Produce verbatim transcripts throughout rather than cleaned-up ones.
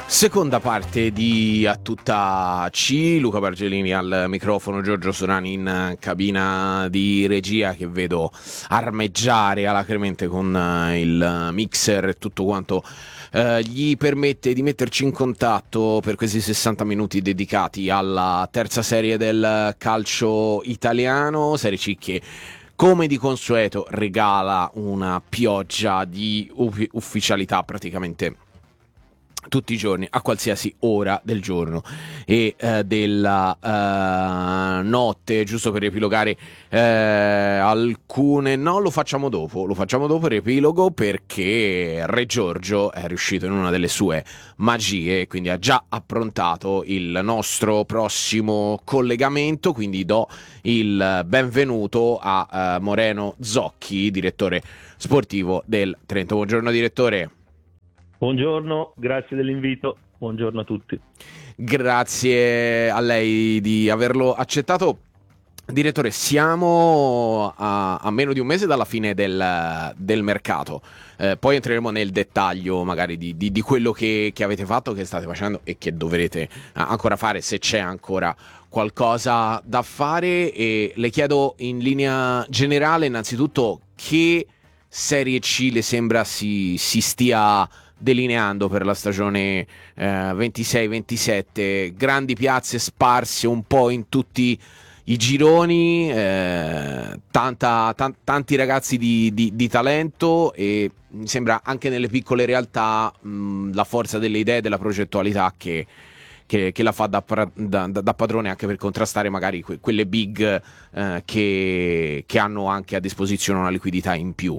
Seconda parte di A Tutta C, Luca Bargelini al microfono, Giorgio Sorani in cabina di regia, che vedo armeggiare alacremente con eh, il mixer e tutto quanto eh, gli permette di metterci in contatto per questi sessanta minuti dedicati alla terza serie del calcio italiano, Serie C che, come di consueto, regala una pioggia di uf- ufficialità praticamente tutti i giorni, a qualsiasi ora del giorno e eh, della eh, notte, giusto per riepilogare eh, alcune. No, lo facciamo dopo, lo facciamo dopo riepilogo, perché Re Giorgio è riuscito in una delle sue magie, quindi ha già approntato il nostro prossimo collegamento, quindi do il benvenuto a eh, Moreno Zocchi, direttore sportivo del Trento. Buongiorno direttore. Buongiorno, grazie dell'invito, buongiorno a tutti. Grazie a lei di averlo accettato. Direttore, siamo a, a meno di un mese dalla fine del, del mercato, eh, poi entreremo nel dettaglio magari di, di, di quello che, che avete fatto, che state facendo e che dovrete ancora fare, se c'è ancora qualcosa da fare. E le chiedo in linea generale innanzitutto che Serie C le sembra si, si stia delineando per la stagione eh, ventisei ventisette, grandi piazze sparse un po' in tutti i gironi, eh, tanta, tan- tanti ragazzi di, di, di talento, e mi sembra anche nelle piccole realtà mh, la forza delle idee, della progettualità che, che, che la fa da, da, da padrone, anche per contrastare magari que- quelle big eh, che, che hanno anche a disposizione una liquidità in più.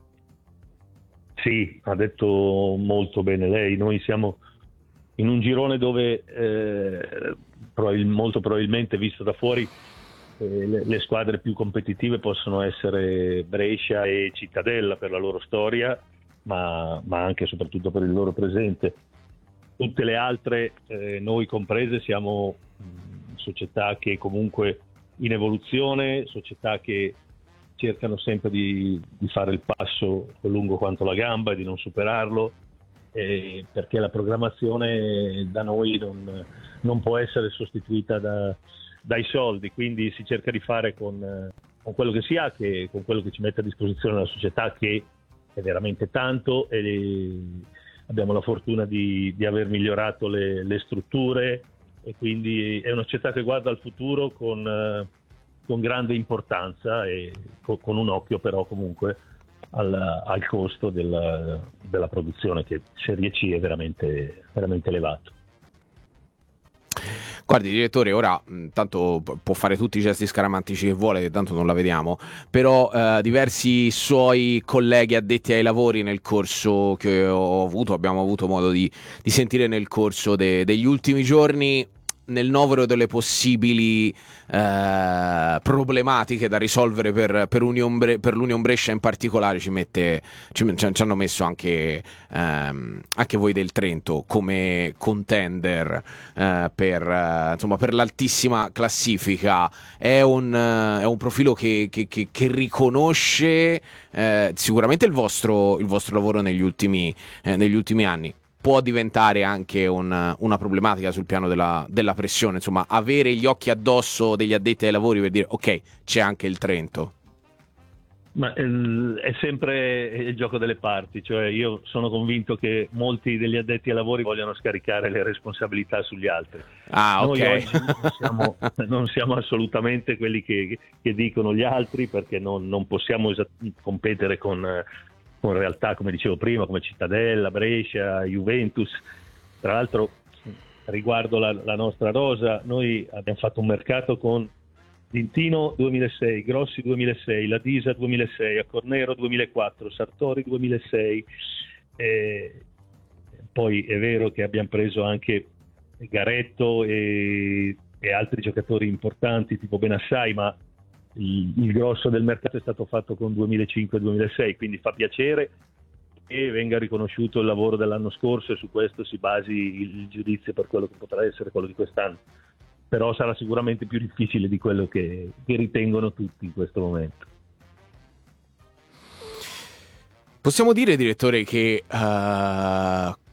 Sì, ha detto molto bene lei. Noi siamo in un girone dove eh, probabil- molto probabilmente, visto da fuori, eh, le, le squadre più competitive possono essere Brescia e Cittadella per la loro storia, ma, ma anche e soprattutto per il loro presente. Tutte le altre, eh, noi comprese, siamo mh, società che comunque in evoluzione, società che cercano sempre di, di fare il passo lungo quanto la gamba e di non superarlo, eh, perché la programmazione da noi non, non può essere sostituita da, dai soldi, quindi si cerca di fare con, con quello che si ha, che, con quello che ci mette a disposizione la società, che è veramente tanto, e abbiamo la fortuna di, di aver migliorato le, le strutture, e quindi è una società che guarda al futuro con... con grande importanza e co- con un occhio però comunque al, al costo del, della produzione, che Serie C è veramente, veramente elevato. Guardi direttore, ora mh, tanto p- può fare tutti i gesti scaramantici che vuole, che tanto non la vediamo, però eh, diversi suoi colleghi addetti ai lavori nel corso che ho avuto, abbiamo avuto modo di, di sentire nel corso de- degli ultimi giorni, nel novero delle possibili eh, problematiche da risolvere per, per, Union Bre- per l'Union Brescia in particolare, ci, mette, ci, ci hanno messo anche, ehm, anche voi del Trento come contender eh, per, eh, insomma, per l'altissima classifica. È un, eh, è un profilo che, che, che, che riconosce eh, sicuramente il vostro, il vostro lavoro negli ultimi, eh, negli ultimi anni. Può diventare anche un, una problematica sul piano della, della pressione, insomma, avere gli occhi addosso degli addetti ai lavori per dire ok, c'è anche il Trento. Ma eh, è sempre il gioco delle parti, cioè io sono convinto che molti degli addetti ai lavori vogliono scaricare le responsabilità sugli altri. Ah, Noi ok. oggi non siamo, non siamo assolutamente quelli che, che dicono gli altri, perché non, non possiamo esat- competere con, con realtà, come dicevo prima, come Cittadella, Brescia, Juventus. Tra l'altro, riguardo la, la nostra rosa, noi abbiamo fatto un mercato con Dintino duemilasei, Grossi duemilasei, Ladisa duemilasei, Accornero duemilaquattro, Sartori duemilasei. Eh, poi è vero che abbiamo preso anche Garetto e, e altri giocatori importanti tipo Benassai, ma il, il grosso del mercato è stato fatto con duemilacinque duemilasei, quindi fa piacere che venga riconosciuto il lavoro dell'anno scorso e su questo si basi il, il giudizio per quello che potrà essere quello di quest'anno. Però sarà sicuramente più difficile di quello che, che ritengono tutti in questo momento. Possiamo dire, direttore, che uh,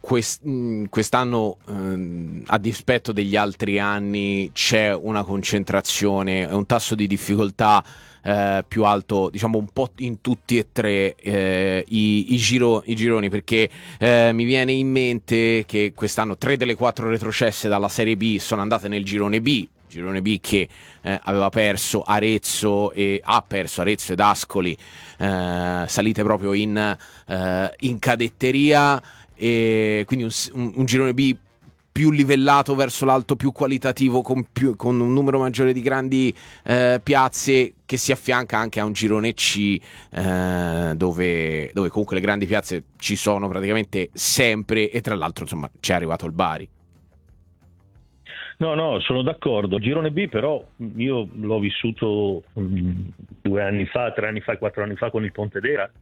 quest- mh, quest'anno, ehm, a dispetto degli altri anni, c'è una concentrazione, un tasso di difficoltà eh, più alto, diciamo un po' in tutti e tre eh, i, i, giro- i gironi, perché eh, mi viene in mente che quest'anno tre delle quattro retrocesse dalla Serie B sono andate nel girone B, girone B che eh, aveva perso Arezzo e ha perso Arezzo ed Ascoli, eh, salite proprio in, eh, in cadetteria, e quindi un, un, un girone B più livellato verso l'alto, più qualitativo, con, più, con un numero maggiore di grandi eh, piazze, che si affianca anche a un girone C eh, dove, dove comunque le grandi piazze ci sono praticamente sempre, e tra l'altro insomma c'è arrivato il Bari. No, no, sono d'accordo. Girone B però io l'ho vissuto um, due anni fa, tre anni fa, quattro anni fa con il Pontedera,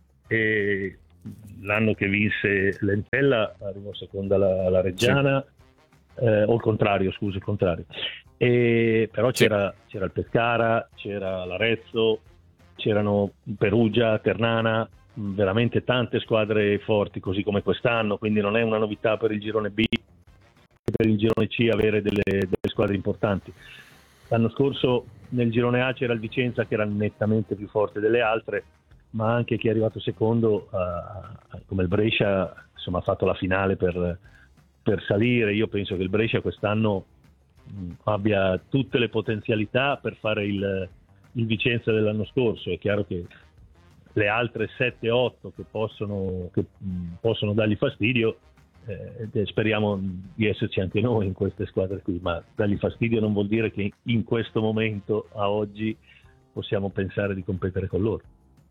e l'anno che vinse l'Entella arrivò seconda la, la Reggiana, sì. eh, o il contrario, scusi, il contrario. E, però c'era, sì. c'era il Pescara, c'era l'Arezzo, c'erano Perugia, Ternana, veramente tante squadre forti, così come quest'anno, quindi non è una novità per il girone B, per il girone C avere delle, delle squadre importanti. L'anno scorso nel girone A c'era il Vicenza che era nettamente più forte delle altre, ma anche chi è arrivato secondo, uh, come il Brescia, insomma, ha fatto la finale per, per salire. Io penso che il Brescia quest'anno mh, abbia tutte le potenzialità per fare il, il Vicenza dell'anno scorso. È chiaro che le altre sette otto che possono, che, mh, possono dargli fastidio, eh, speriamo di esserci anche noi in queste squadre qui, ma dargli fastidio non vuol dire che in questo momento, a oggi, possiamo pensare di competere con loro.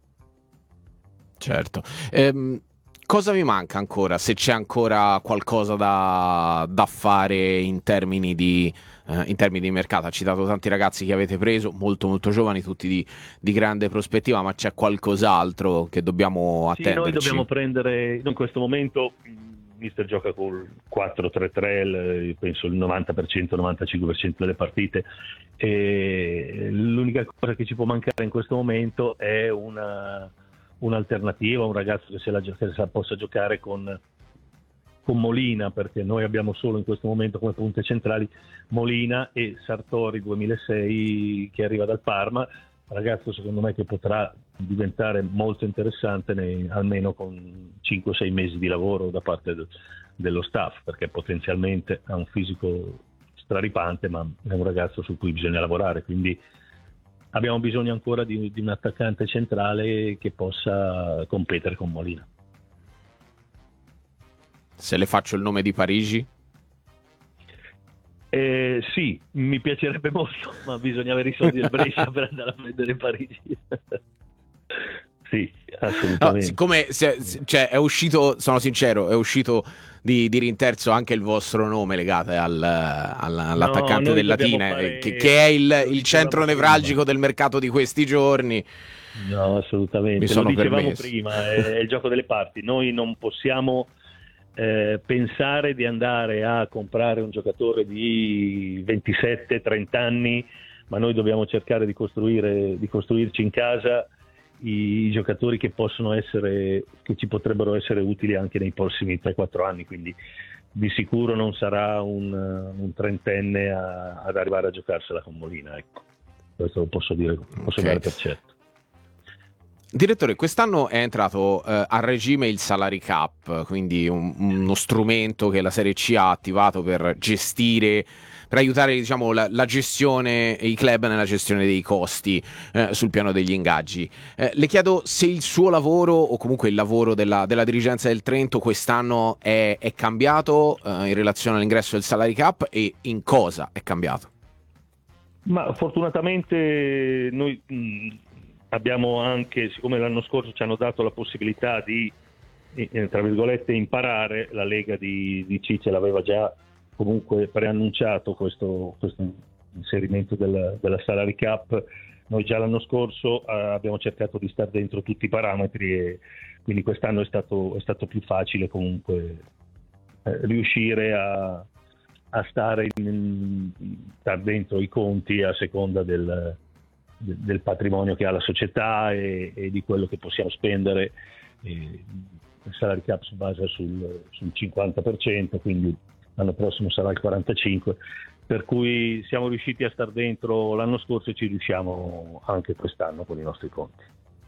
Certo. Ehm, cosa vi manca ancora, se c'è ancora qualcosa da, da fare in termini di, eh, in termini di mercato? Ha citato tanti ragazzi che avete preso, molto molto giovani, tutti di, di grande prospettiva, ma c'è qualcos'altro che dobbiamo attenderci? Sì, noi dobbiamo prendere, in questo momento mister gioca col quattro tre tre, penso il novanta per cento, novantacinque per cento delle partite, e l'unica cosa che ci può mancare in questo momento è una un'alternativa, un ragazzo che se la, che se la possa giocare con, con Molina, perché noi abbiamo solo in questo momento come punte centrali Molina e Sartori duemilasei che arriva dal Parma, ragazzo secondo me che potrà diventare molto interessante nei, almeno con cinque sei mesi di lavoro da parte de, dello staff, perché potenzialmente ha un fisico straripante, ma è un ragazzo su cui bisogna lavorare, quindi abbiamo bisogno ancora di, di un attaccante centrale che possa competere con Molina. Se le faccio il nome di Parigi? Eh, sì, mi piacerebbe molto, ma bisogna avere i soldi del Brescia per andare a prendere Parigi. Sì, assolutamente. No, siccome se, se, cioè, è uscito, sono sincero, è uscito di, di rinterzo anche il vostro nome legato al, al, all'attaccante no, del Latina, fare... che, che è il, il centro nevralgico prima del mercato di questi giorni. No, assolutamente. Mi sono Lo dicevamo permesso. prima, è, è il gioco delle parti. Noi non possiamo eh, pensare di andare a comprare un giocatore di ventisette trenta anni, ma noi dobbiamo cercare di costruire, di costruirci in casa i giocatori che possono essere, che ci potrebbero essere utili anche nei prossimi tre quattro anni, quindi di sicuro non sarà un, un trentenne a, ad arrivare a giocarsela con Molina, ecco. Questo lo posso dire, posso okay. dare per certo. Direttore, quest'anno è entrato eh, a regime il Salary Cap, quindi un, uno strumento che la Serie C ha attivato per gestire, per aiutare, diciamo, la, la gestione, i club nella gestione dei costi eh, sul piano degli ingaggi. Eh, le chiedo se il suo lavoro, o comunque il lavoro della, della dirigenza del Trento, quest'anno è, è cambiato eh, in relazione all'ingresso del Salary Cap, e in cosa è cambiato? Ma fortunatamente noi mh, abbiamo anche, siccome l'anno scorso ci hanno dato la possibilità di, eh, tra virgolette, imparare, la Lega di, di Ciccia l'aveva già comunque preannunciato questo, questo inserimento del, della Salary Cap. Noi già l'anno scorso eh, abbiamo cercato di stare dentro tutti i parametri, e quindi quest'anno è stato, è stato più facile comunque eh, riuscire a, a stare in, in, dentro i conti a seconda del, del patrimonio che ha la società e, e di quello che possiamo spendere. E il salary cap si basa sul, sul cinquanta per cento, quindi l'anno prossimo sarà il quarantacinque per cento, per cui siamo riusciti a star dentro l'anno scorso e ci riusciamo anche quest'anno con i nostri conti.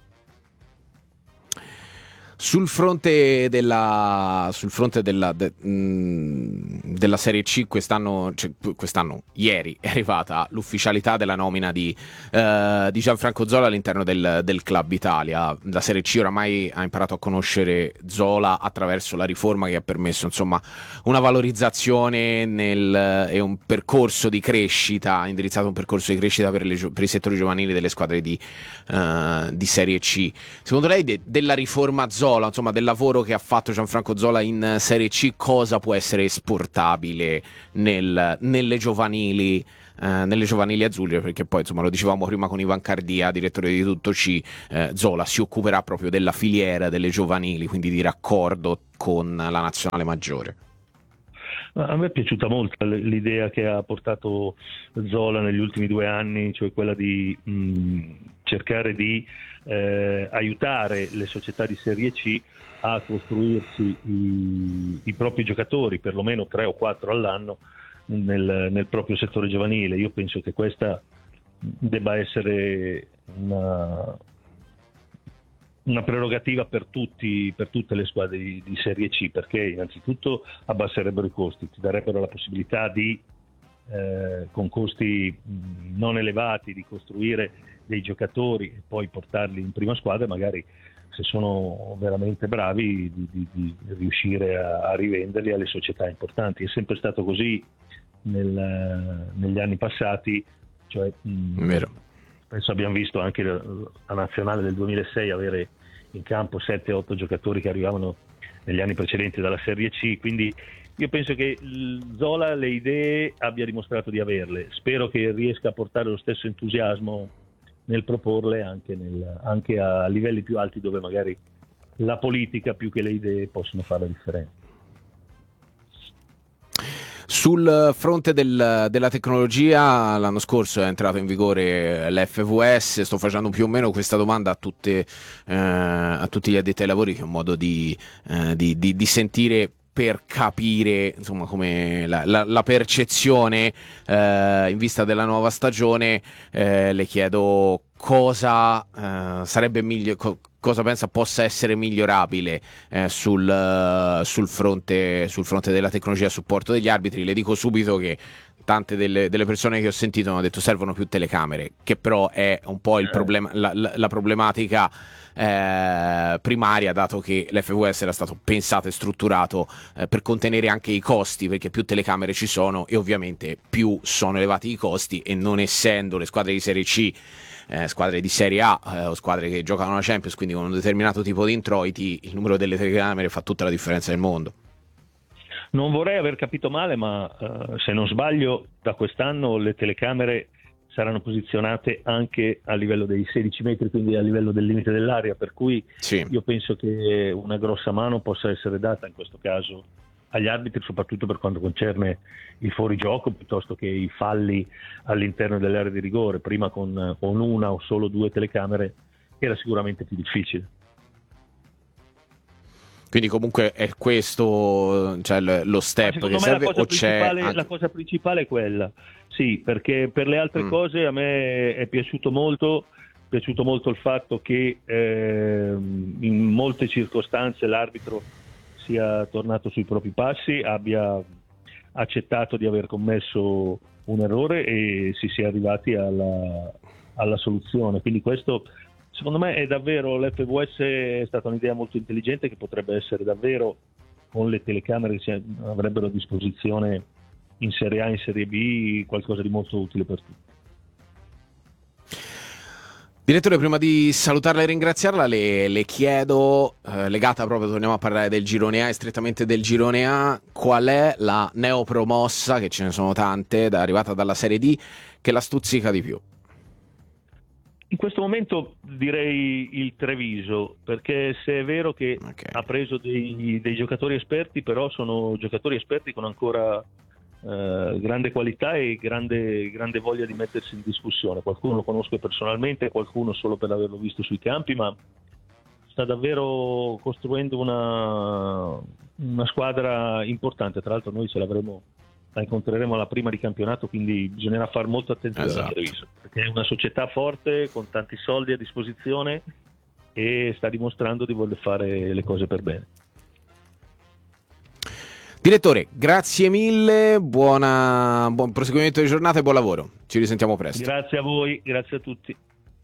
Sul fronte della, sul fronte della, de, mh, della Serie C quest'anno, cioè, quest'anno, ieri è arrivata l'ufficialità della nomina di, uh, di Gianfranco Zola all'interno del, del Club Italia. La Serie C oramai ha imparato a conoscere Zola attraverso la riforma che ha permesso, insomma, una valorizzazione nel, e un percorso di crescita, indirizzato un percorso di crescita per, le, per i settori giovanili delle squadre di, uh, di Serie C. Secondo lei de, della riforma Zola, insomma del lavoro che ha fatto Gianfranco Zola in Serie C, cosa può essere esportabile nel, nelle giovanili eh, nelle giovanili azzurre? Perché poi, insomma, lo dicevamo prima con Ivan Cardia, direttore di Tutto C, eh, Zola si occuperà proprio della filiera delle giovanili, quindi di raccordo con la nazionale maggiore. A me è piaciuta molto l'idea che ha portato Zola negli ultimi due anni, cioè quella di mh, cercare di eh, aiutare le società di Serie C a costruirsi i, i propri giocatori, perlomeno tre o quattro all'anno, nel, nel proprio settore giovanile. Io penso che questa debba essere una, una prerogativa per tutti, per tutte le squadre di, di Serie C, perché innanzitutto abbasserebbero i costi, ti darebbero la possibilità di, eh, con costi non elevati, di costruire dei giocatori e poi portarli in prima squadra, magari se sono veramente bravi di, di, di riuscire a, a rivenderli alle società importanti. È sempre stato così nel, negli anni passati, cioè mh, Vero. Penso abbiamo visto anche la nazionale del duemilasei avere in campo sette otto giocatori che arrivavano negli anni precedenti dalla Serie C, quindi io penso che Zola le idee abbia dimostrato di averle. Spero che riesca a portare lo stesso entusiasmo nel proporle anche, nel, anche a livelli più alti, dove magari la politica più che le idee possono fare la differenza. Sul fronte del, della tecnologia, l'anno scorso è entrato in vigore l'F V S. Sto facendo più o meno questa domanda a, tutte, eh, a tutti gli addetti ai lavori, che è un modo di, eh, di, di, di sentire, per capire, insomma, come la, la, la percezione eh, in vista della nuova stagione. Eh, le chiedo cosa eh, sarebbe migliore, co- cosa pensa possa essere migliorabile eh, sul, uh, sul, fronte, sul fronte della tecnologia a supporto degli arbitri. Le dico subito che tante delle, delle persone che ho sentito hanno detto servono più telecamere, che però è un po' il problema, la, la, la problematica eh, primaria, dato che l'F V S era stato pensato e strutturato eh, per contenere anche i costi, perché più telecamere ci sono e ovviamente più sono elevati i costi, e non essendo le squadre di Serie C Eh, squadre di Serie A eh, o squadre che giocano la Champions, quindi con un determinato tipo di introiti, il numero delle telecamere fa tutta la differenza del mondo. Non vorrei aver capito male, ma uh, se non sbaglio da quest'anno le telecamere saranno posizionate anche a livello dei sedici metri, quindi a livello del limite dell'area, per cui sì. Io penso che una grossa mano possa essere data in questo caso agli arbitri, soprattutto per quanto concerne il fuorigioco piuttosto che i falli all'interno delle aree di rigore. Prima con, con una o solo due telecamere era sicuramente più difficile. Quindi comunque è questo, cioè, lo step che serve, o c'è anche... La cosa principale è quella, sì, perché per le altre mm. cose a me è piaciuto molto, è piaciuto molto il fatto che eh, in molte circostanze l'arbitro sia tornato sui propri passi, abbia accettato di aver commesso un errore e si sia arrivati alla, alla soluzione. Quindi questo, secondo me, è davvero, l'F V S è stata un'idea molto intelligente, che potrebbe essere davvero, con le telecamere che si avrebbero a disposizione in Serie A, in Serie B, qualcosa di molto utile per tutti. Direttore, prima di salutarla e ringraziarla, le, le chiedo, eh, legata proprio, torniamo a parlare del girone A e strettamente del girone A, qual è la neopromossa, che ce ne sono tante, da, arrivata dalla Serie D, che la stuzzica di più? In questo momento direi il Treviso, perché se è vero che okay. ha preso dei, dei giocatori esperti, però sono giocatori esperti con ancora eh, grande qualità e grande, grande voglia di mettersi in discussione. Qualcuno lo conosco personalmente, qualcuno solo per averlo visto sui campi, ma sta davvero costruendo una, una squadra importante. Tra l'altro noi ce l'avremo, la incontreremo alla prima di campionato, quindi bisognerà fare molta attenzione, esatto. a Treviso, perché è una società forte con tanti soldi a disposizione e sta dimostrando di voler fare le cose per bene. Direttore, grazie mille, buona, buon proseguimento di giornata e buon lavoro. Ci risentiamo presto. Grazie a voi, grazie a tutti.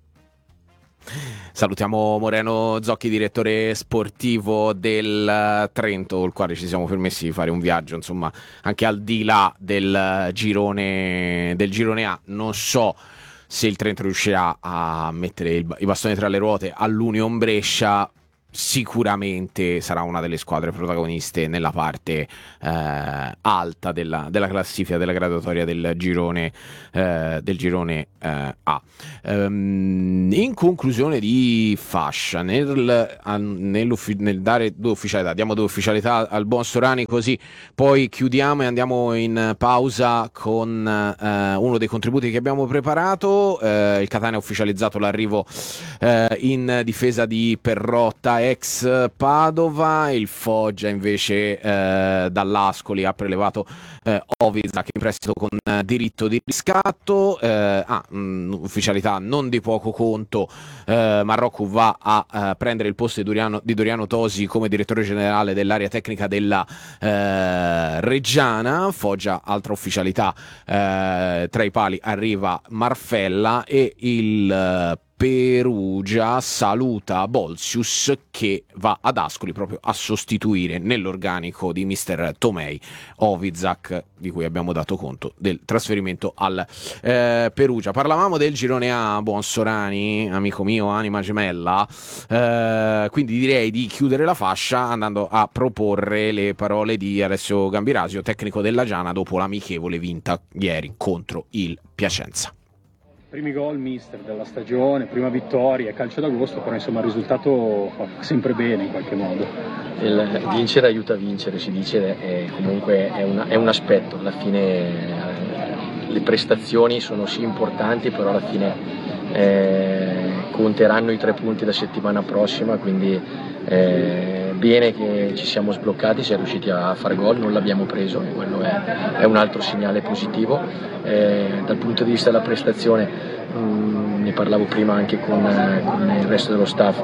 Salutiamo Moreno Zocchi, direttore sportivo del Trento, il quale ci siamo permessi di fare un viaggio, insomma, anche al di là del girone, del girone A. Non so se il Trento riuscirà a mettere il, i bastoni tra le ruote all'Union Brescia. Sicuramente sarà una delle squadre protagoniste nella parte eh, alta della, della classifica, della graduatoria del girone, eh, del girone eh, A. Um, in conclusione di fascia, nel, nel dare due ufficialità, diamo due ufficialità al buon Sorani, così poi chiudiamo e andiamo in pausa con eh, uno dei contributi che abbiamo preparato. Eh, il Catania ha ufficializzato l'arrivo eh, in difesa di Perrotta, ex Padova. Il Foggia invece eh, dall'Ascoli ha prelevato eh, Oviza, che in prestito con eh, diritto di riscatto. Eh, ah, mh, ufficialità non di poco conto, eh, Marocco va a eh, prendere il posto di Doriano, di Doriano Tosi come direttore generale dell'area tecnica della eh, Reggiana. Foggia, altra ufficialità, eh, tra i pali arriva Marfella e il eh, Perugia saluta Bolsius, che va ad Ascoli proprio a sostituire nell'organico di mister Tomei Ovizac, di cui abbiamo dato conto del trasferimento al eh, Perugia. Parlavamo del girone A, buon Sorani, amico mio, anima gemella, eh, quindi direi di chiudere la fascia andando a proporre le parole di Alessio Gambirasio, tecnico della Giana, dopo l'amichevole vinta ieri contro il Piacenza. Primi gol mister della stagione, prima vittoria, calcio d'agosto, però insomma il risultato fa sempre bene in qualche modo. Il vincere aiuta a vincere, si dice, è comunque è, una, è un aspetto, alla fine eh, le prestazioni sono sì importanti, però alla fine eh, conteranno i tre punti la settimana prossima, quindi eh, bene che ci siamo sbloccati, siamo riusciti a far gol, non l'abbiamo preso e quello è, è un altro segnale positivo. Eh, dal punto di vista della prestazione, mh, ne parlavo prima anche con, eh, con il resto dello staff,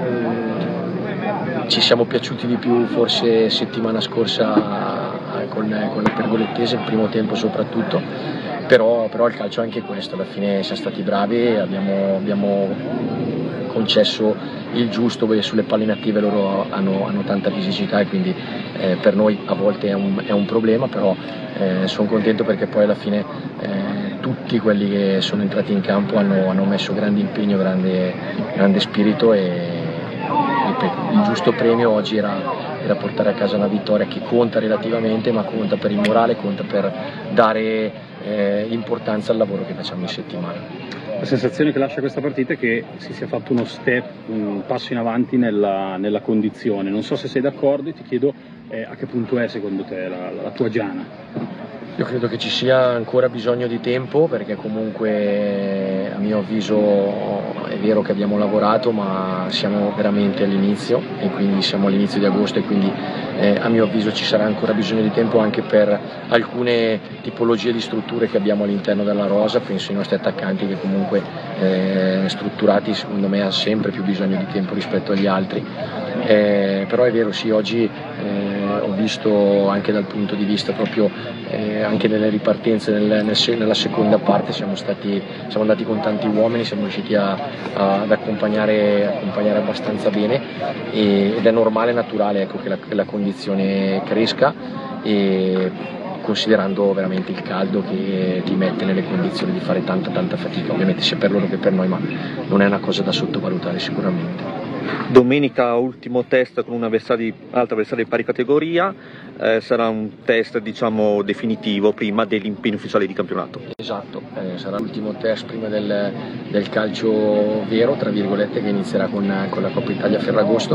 mh, ci siamo piaciuti di più forse settimana scorsa eh, con, eh, con la Pergolettese, il primo tempo soprattutto, però, però il calcio è anche questo, alla fine siamo stati bravi, abbiamo, abbiamo concesso il giusto, perché sulle palle inattive loro hanno, hanno tanta fisicità e quindi eh, per noi a volte è un, è un problema, però eh, sono contento perché poi alla fine eh, tutti quelli che sono entrati in campo hanno, hanno messo grande impegno, grande, grande spirito e ripeto, il giusto premio oggi era, era portare a casa una vittoria che conta relativamente, ma conta per il morale, conta per dare eh, importanza al lavoro che facciamo in settimana. La sensazione che lascia questa partita è che si sia fatto uno step, un passo in avanti nella, nella condizione. Non so se sei d'accordo e ti chiedo eh, a che punto è secondo te la, la tua Giana? Io credo che ci sia ancora bisogno di tempo, perché comunque a mio avviso è vero che abbiamo lavorato, ma siamo veramente all'inizio e quindi siamo all'inizio di agosto e quindi eh, a mio avviso ci sarà ancora bisogno di tempo anche per alcune tipologie di strutture che abbiamo all'interno della rosa. Penso ai nostri attaccanti che comunque eh, strutturati secondo me ha sempre più bisogno di tempo rispetto agli altri, eh, però è vero, sì, oggi eh, ho visto anche dal punto di vista proprio eh, anche nelle ripartenze nel, nel, nella seconda parte siamo stati siamo andati con tanti uomini, siamo riusciti a, a, ad accompagnare, accompagnare abbastanza bene e, ed è normale e naturale, ecco, che la, che la condizione cresca, e considerando veramente il caldo che ti mette nelle condizioni di fare tanta tanta fatica, ovviamente sia per loro che per noi, ma non è una cosa da sottovalutare sicuramente. Domenica ultimo test con un avversario, altro avversario di pari categoria, eh, sarà un test diciamo definitivo prima dell'impegno ufficiale di campionato. Esatto, eh, sarà l'ultimo test prima del, del calcio vero, tra virgolette, che inizierà con, con la Coppa Italia a Ferragosto.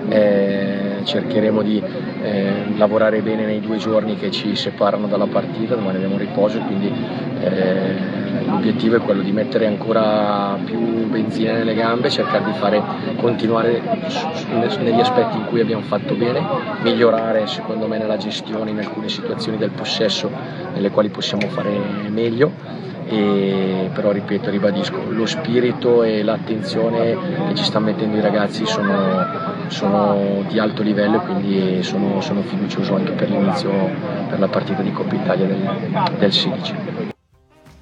Eh, cercheremo di eh, lavorare bene nei due giorni che ci separano dalla partita, domani abbiamo riposo, quindi Eh, l'obiettivo è quello di mettere ancora più benzina nelle gambe, cercare di fare continuare negli aspetti in cui abbiamo fatto bene, migliorare secondo me nella gestione in alcune situazioni del possesso nelle quali possiamo fare meglio. E però ripeto, ribadisco, lo spirito e l'attenzione che ci stanno mettendo i ragazzi sono, sono di alto livello e quindi sono, sono fiducioso anche per l'inizio, per la partita di Coppa Italia del, del sedici.